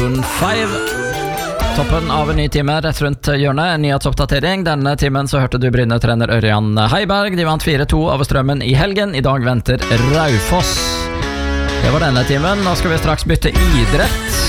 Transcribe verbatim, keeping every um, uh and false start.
Five. Toppen av en ny time rett rundt hjørnet. En nyhetsoppdatering. Denne timen så hørte du Bryne-trener Ørjan Heiberg. De vant fire to over Strømmen i helgen. I dag venter Raufoss. Det var denne timen. Nå skal vi straks bytte idrett.